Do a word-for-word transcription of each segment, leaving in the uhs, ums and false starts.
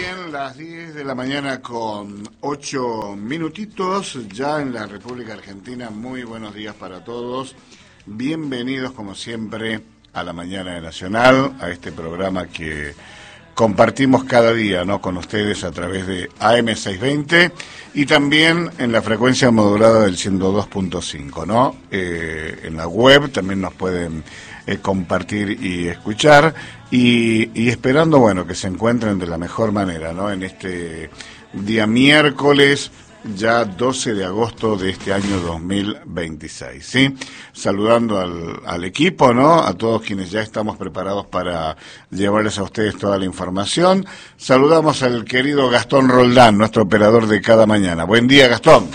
bien, las diez de la mañana con ocho minutitos, ya en la República Argentina. Muy buenos días para todos. Bienvenidos, como siempre, a la Mañana de Nacional, a este programa que compartimos cada día, ¿no?, con ustedes a través de A M seiscientos veinte y también en la frecuencia modulada del ciento dos punto cinco, ¿no? Eh, en la web también nos pueden eh, compartir y escuchar y, y esperando, bueno, que se encuentren de la mejor manera, ¿no?, en este día miércoles, ya doce de agosto de este año dos mil veintiséis, ¿sí? Saludando al, al equipo, ¿no?, a todos quienes ya estamos preparados para llevarles a ustedes toda la información. Saludamos al querido Gastón Roldán, nuestro operador de cada mañana. Buen día, Gastón.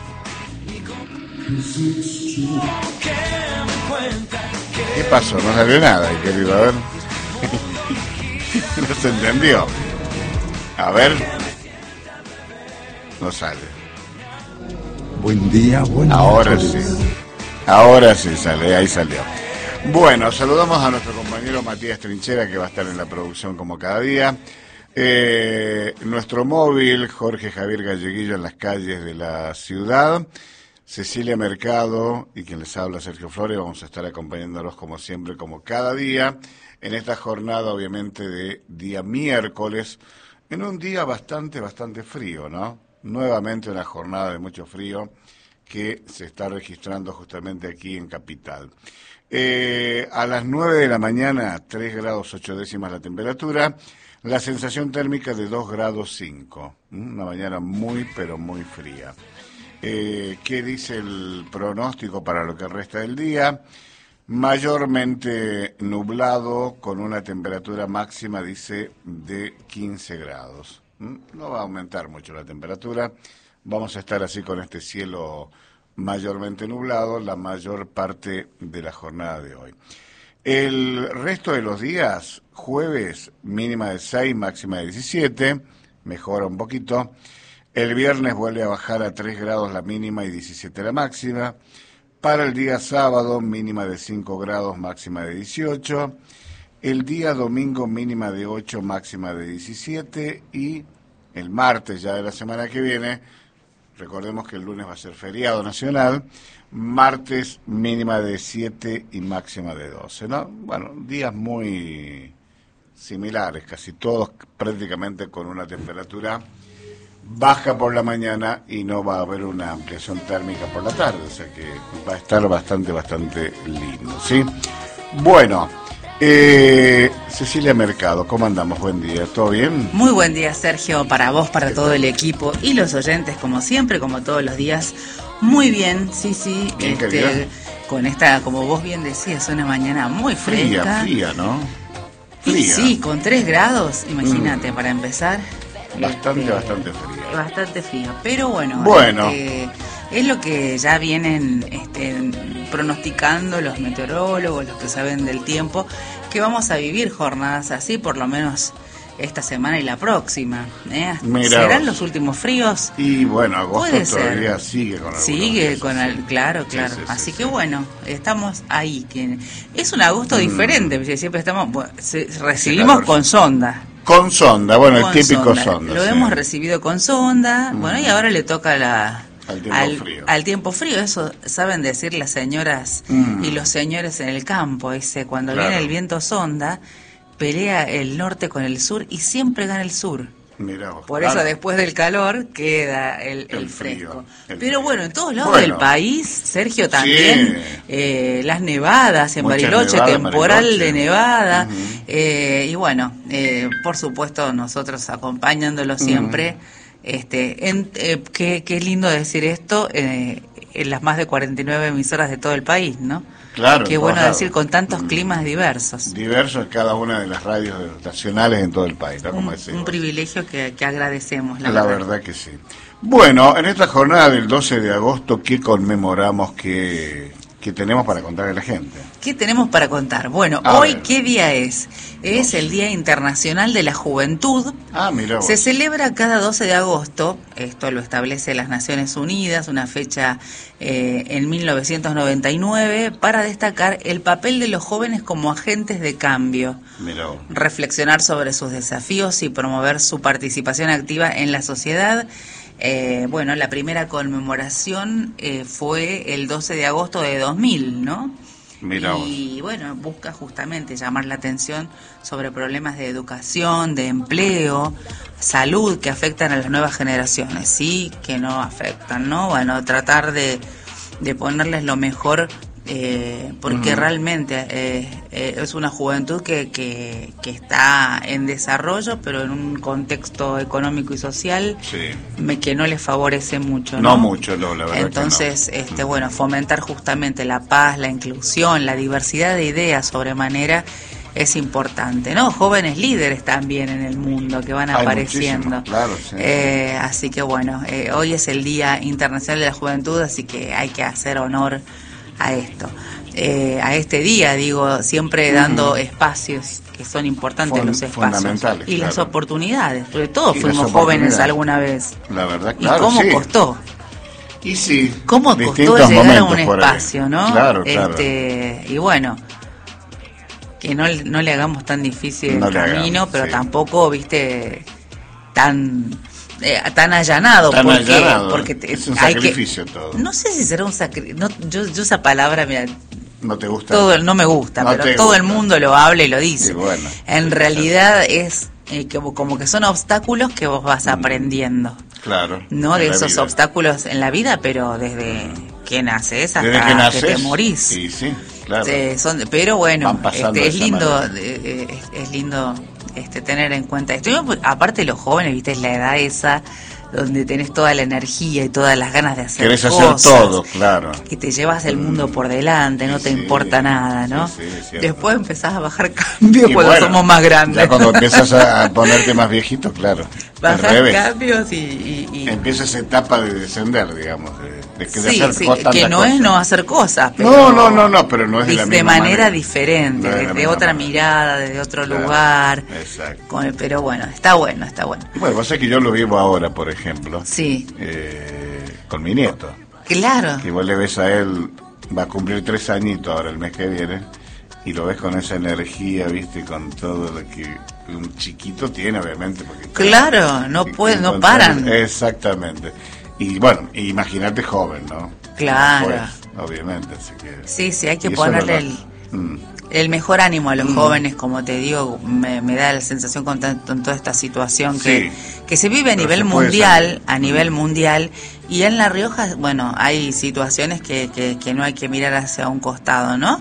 ¿Qué pasó? No salió nada, querido, a ver. No se entendió. A ver. No sale. Buen día, buen día. Ahora sí, ahora sí sale, ahí salió. Bueno, saludamos a nuestro compañero Matías Trinchera, que va a estar en la producción como cada día. Eh, nuestro móvil, Jorge Javier Galleguillo, en las calles de la ciudad. Cecilia Mercado y quien les habla, Sergio Flores. Vamos a estar acompañándolos como siempre, como cada día, en esta jornada, obviamente, de día miércoles, en un día bastante, bastante frío, ¿no? Nuevamente una jornada de mucho frío que se está registrando justamente aquí en Capital. Eh, a las nueve de la mañana, tres grados ocho décimas la temperatura, la sensación térmica de dos grados cinco. Una mañana muy, pero muy fría. Eh, ¿Qué dice el pronóstico para lo que resta del día? Mayormente nublado, con una temperatura máxima, dice, de quince grados. No va a aumentar mucho la temperatura, vamos a estar así con este cielo mayormente nublado la mayor parte de la jornada de hoy. El resto de los días, jueves mínima de seis, máxima de diecisiete, mejora un poquito. El viernes vuelve a bajar a tres grados la mínima y diecisiete la máxima. Para el día sábado, mínima de cinco grados, máxima de dieciocho. El día domingo, mínima de ocho, máxima de diecisiete, y el martes ya de la semana que viene, recordemos que el lunes va a ser feriado nacional, martes mínima de siete y máxima de doce, ¿no? Bueno, días muy similares, casi todos prácticamente con una temperatura baja por la mañana y no va a haber una ampliación térmica por la tarde, o sea que va a estar bastante, bastante lindo, ¿sí? Bueno, Eh, Cecilia Mercado, ¿cómo andamos? Buen día, ¿todo bien? Muy buen día, Sergio, para vos, para todo el equipo y los oyentes, como siempre, como todos los días. Muy bien, sí, sí, Bien, este, con esta, como vos bien decías, una mañana muy fresca. Fría, fría, ¿no? Fría. Y sí, con tres grados, imagínate, mm. para empezar. Bastante, este, bastante fría. Bastante fría, pero bueno, bueno. Este, es lo que ya vienen este, pronosticando los meteorólogos, los que saben del tiempo, que vamos a vivir jornadas así, por lo menos esta semana y la próxima. ¿eh? ¿Serán los últimos fríos? Y bueno, agosto Puede todavía ser. sigue con Sigue días, con el, claro, claro. Sí, sí, así sí, que sí. bueno, estamos ahí. Que es un agosto mm. diferente, porque siempre estamos, bueno, se, recibimos claro, con sonda. Con sonda, bueno, con el típico sonda. sonda. Lo sí. hemos recibido con sonda, mm. bueno, y ahora le toca la... Al tiempo al, frío. Al tiempo frío, eso saben decir las señoras mm. y los señores en el campo, ese cuando claro. viene el viento sonda, pelea el norte con el sur y siempre gana el sur. Mirá vos, Por claro. eso después del calor queda el, el, el fresco. Frío, el Pero frío. bueno, en todos lados bueno. del país, Sergio, también sí. eh, las nevadas en Muchas Bariloche, nevadas, temporal Bariloche. de nevada. Uh-huh. eh, y bueno, eh, por supuesto nosotros acompañándolo siempre. Uh-huh. Este, en, eh, qué, qué lindo decir esto eh, en las más de cuarenta y nueve emisoras de todo el país, ¿no? Claro. Qué bueno decir con tantos mm. climas diversos. Diversos en cada una de las radios nacionales en todo el país, ¿no? Como un, un privilegio que, que agradecemos, la, la verdad. verdad que sí. Bueno, en esta jornada del doce de agosto, ¿qué conmemoramos? ¿Qué, ¿Qué tenemos para contarle a la gente? ¿Qué tenemos para contar? Bueno, A hoy, ver. ¿qué día es? Es el Día Internacional de la Juventud. Ah, mira vos. Se celebra cada doce de agosto, esto lo establece las Naciones Unidas, una fecha eh, en mil novecientos noventa y nueve, para destacar el papel de los jóvenes como agentes de cambio, Mira vos. reflexionar sobre sus desafíos y promover su participación activa en la sociedad. Eh, bueno, la primera conmemoración eh, fue el doce de agosto de dos mil, ¿no? Mira vos. Y bueno, busca justamente llamar la atención sobre problemas de educación, de empleo, salud que afectan a las nuevas generaciones, sí, que no afectan, ¿no? Bueno, tratar de, de ponerles lo mejor, eh, porque Ujú. realmente eh, eh, es una juventud que, que, que está en desarrollo, pero en un contexto económico y social Sí. me- que no les favorece mucho, No ¿no? mucho, no, la verdad que Entonces, no. este, bueno, fomentar justamente la paz, la inclusión, la diversidad de ideas sobremanera es importante, ¿no? Jóvenes líderes también en el mundo que van Hay apareciendo. muchísimos, claro, sí. Eh, así que bueno, eh, hoy es el Día Internacional de la Juventud, así que hay que hacer honor a esto. Eh, a este día, digo, siempre dando espacios que son importantes, Fun- los espacios fundamentales, y las claro. oportunidades, porque todos Y las fuimos jóvenes oportunidades. alguna vez. La verdad, ¿Y claro, cómo sí. costó? Y sí. ¿Cómo costó distintos llegar a un momentos por ahí. espacio, no? Claro, claro. Este, y bueno, que no, no le hagamos tan difícil No el le camino, hagamos, pero sí. tampoco, viste, tan eh, tan allanado. Tan ¿Por qué? allanado, Porque te- es un hay sacrificio que, todo. No sé si será un sacrificio. No, yo, yo esa palabra, mira, ¿No te gusta? todo el- no me gusta, No pero te todo el gusta. mundo lo habla y lo dice. Y bueno, en sí, realidad es eh, como, como que son obstáculos que vos vas aprendiendo. Claro. No en de la esos vida. obstáculos en la vida, pero desde que naces hasta Desde que que, naces. te morís. Sí, sí, claro. Eh, son, pero bueno, Van pasando este, es de esa lindo, manera. eh, eh, es, es lindo este, tener en cuenta esto. Y, aparte los jóvenes, viste, es la edad esa donde tenés toda la energía y todas las ganas de hacer Querés cosas. hacer todo, claro. Que te llevas el mundo por delante, no te Sí, importa nada, ¿no? sí, sí, es cierto. Después empezás a bajar cambios Y cuando bueno, somos más grandes. Ya cuando empiezas a ponerte más viejito, claro. Al Bajar revés. cambios y... y- y- Empieza esa etapa de descender, digamos, de, de que de sí, hacer sí, cosas, que tantas no cosas. es no hacer cosas, pero No, no, no, no, pero no es de la dif- misma manera, manera. diferente, No es de la desde misma otra manera. mirada, desde otro Claro, lugar. exacto. Con el- pero bueno, está bueno, está bueno. Bueno, vos sabés que yo lo vivo ahora, por ejemplo, Sí, eh, con mi nieto. claro. Que vos le ves a él, va a cumplir tres añitos ahora el mes que viene, y lo ves con esa energía, viste, con todo lo que un chiquito tiene, obviamente. Porque Claro, no y- pueden, no encontrar- paran. Exactamente. Y bueno, imagínate joven, ¿no? Claro. Pues, obviamente, así que... Sí, sí, hay que y eso es ponerle verdad. el, Mm. el mejor ánimo a los jóvenes, como te digo, me, me da la sensación con, tan- con toda esta situación que, Sí. que se vive a Pero nivel se puede mundial, salir. a nivel mundial, y en La Rioja, bueno, hay situaciones que, que, que no hay que mirar hacia un costado, ¿no?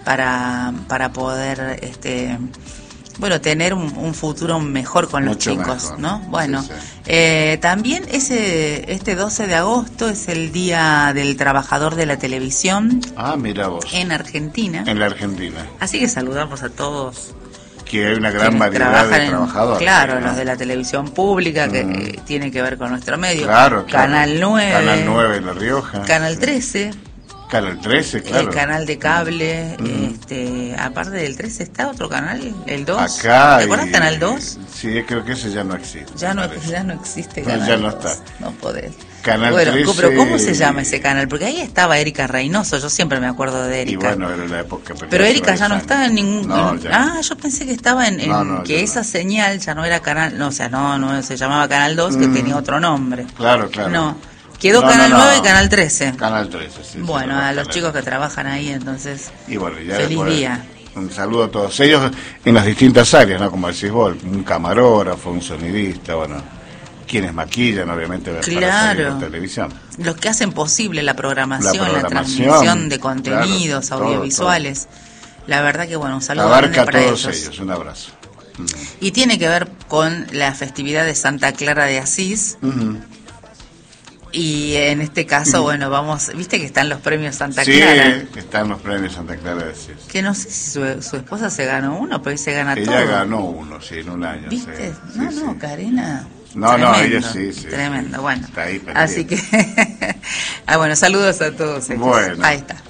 Para, para poder, este, bueno, tener un, un futuro mejor con los Mucho chicos, mejor. ¿no? Bueno, Sí, sí. eh, también ese, este doce de agosto es el Día del Trabajador de la Televisión Ah, mira vos. en Argentina. En la Argentina. Así que saludamos a todos Que hay una gran quienes variedad trabajan de en- trabajadores. claro, ¿no? los de la televisión pública, que Mm. eh, tiene que ver con nuestro medio. Claro, claro. Canal nueve. Canal nueve en La Rioja. Canal trece. Canal trece, claro. El canal de cable. Mm. este Aparte del trece está otro canal, el dos. Acá. ¿Te acuerdas y- Canal dos? Sí, creo que ese ya no existe. Ya no, me parece. ya no existe No, Canal ya no dos. está. No podés. Canal bueno, trece. pero ¿cómo se llama ese canal? Porque ahí estaba Erika Reynoso, yo siempre me acuerdo de Y Erika. bueno, era la época. Pero hace Erika ya varios no años. está en ningún... No, en- ya. ah, yo pensé que estaba en... en No, no, que ya esa no. señal ya no era Canal... No, o sea, no, no se llamaba Canal dos, que Mm. tenía otro nombre. Claro, claro. No, quedó No, Canal no, no. nueve y Canal trece. Canal trece, sí. Bueno, sí, a los Canal. chicos que trabajan ahí, entonces... Y bueno, ya Feliz después, día. Un saludo a todos ellos en las distintas áreas, ¿no? Como decís vos, un camarógrafo, un sonidista, bueno, quienes maquillan, obviamente, para salir Claro. en televisión. Los que hacen posible la programación, la, La programación, transmisión de contenidos claro, todo, audiovisuales. La verdad que, bueno, un saludo Abarca grande a para todos ellos. ellos, un abrazo. Y tiene que ver con la festividad de Santa Clara de Asís. Ujú. Y en este caso, bueno, vamos, viste que están los premios Santa Sí, Clara. están los premios Santa Clara de Asís. Que no sé si su, su esposa se ganó uno, pero ahí se gana Ella todo. ganó uno, sí, en un año. ¿Viste? sí, no, sí, no, sí. Karina. No, no, tremendo, ella sí, sí, Tremendo, sí. bueno. Está ahí pendiente. Así que, ah, bueno, saludos a todos ellos. Bueno. Ahí está.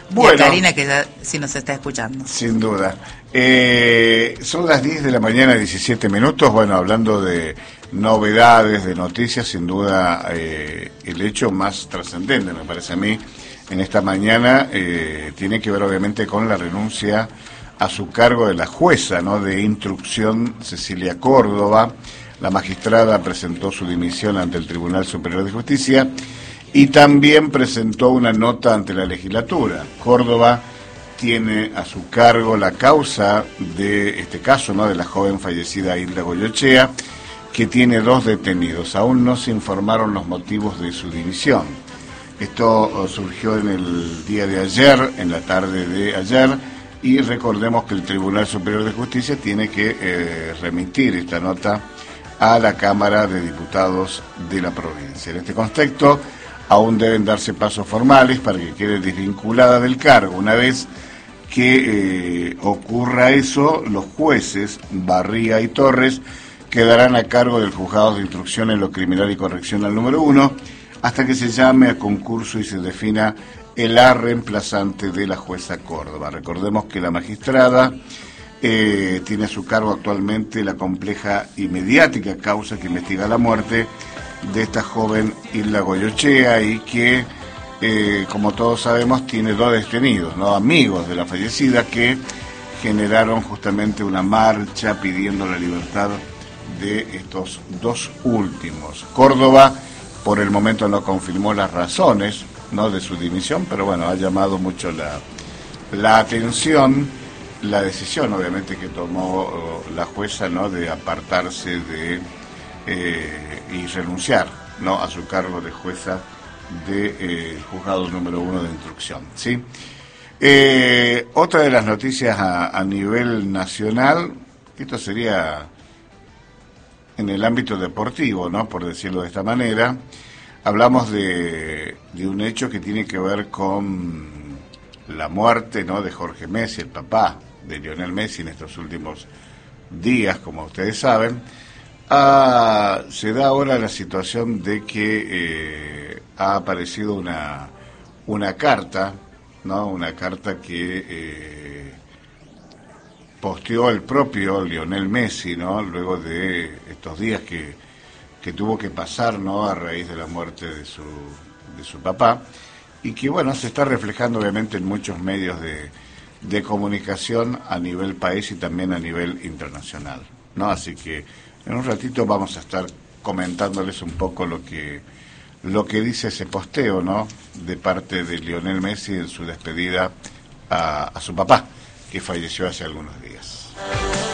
Bueno, y a Karina, que ya sí nos está escuchando. Sin duda. Eh, son las diez de la mañana, diecisiete minutos. Bueno, hablando de novedades, de noticias, sin duda eh, el hecho más trascendente, me parece a mí, en esta mañana eh, tiene que ver obviamente con la renuncia a su cargo de la jueza, ¿no?, de instrucción Cecilia Córdoba. La magistrada presentó su dimisión ante el Tribunal Superior de Justicia y también presentó una nota ante la legislatura. Córdoba tiene a su cargo la causa de este caso, ¿no?, de la joven fallecida Hilda Goyoechea, que tiene dos detenidos. Aún no se informaron los motivos de su dimisión. Esto surgió en el día de ayer, en la tarde de ayer, y recordemos que el Tribunal Superior de Justicia tiene que eh, remitir esta nota a la Cámara de Diputados de la provincia. En este contexto, aún deben darse pasos formales para que quede desvinculada del cargo. Una vez que eh, ocurra eso, los jueces Barría y Torres quedarán a cargo del juzgado de instrucción en lo criminal y correccional número uno, hasta que se llame a concurso y se defina el A reemplazante de la jueza Córdoba. Recordemos que la magistrada eh, tiene a su cargo actualmente la compleja y mediática causa que investiga la muerte de esta joven Hilda Goyoechea y que, eh, como todos sabemos, tiene dos detenidos, ¿no?, amigos de la fallecida, que generaron justamente una marcha pidiendo la libertad de estos dos últimos. Córdoba por el momento no confirmó las razones, ¿no?, de su dimisión, pero bueno, ha llamado mucho la, la atención la decisión, obviamente, que tomó la jueza, ¿no?, de apartarse de eh, y renunciar, ¿no?, a su cargo de jueza del de, eh, juzgado número uno de instrucción, ¿sí? Eh, otra de las noticias a, a nivel nacional, esto sería en el ámbito deportivo, ¿no?, por decirlo de esta manera. Hablamos de, de un hecho que tiene que ver con la muerte, ¿no?, de Jorge Messi, el papá de Lionel Messi, en estos últimos días, como ustedes saben. Ah, se da ahora la situación de que eh, ha aparecido una, una carta, ¿no?, una carta que eh, posteó el propio Lionel Messi, ¿no?, luego de estos días que, que tuvo que pasar, ¿no?, a raíz de la muerte de su, de su papá, y que, bueno, se está reflejando obviamente en muchos medios de, de comunicación a nivel país y también a nivel internacional, ¿no? Así que en un ratito vamos a estar comentándoles un poco lo que lo que dice ese posteo, ¿no?, de parte de Lionel Messi en su despedida a, a su papá, que falleció hace algunos días.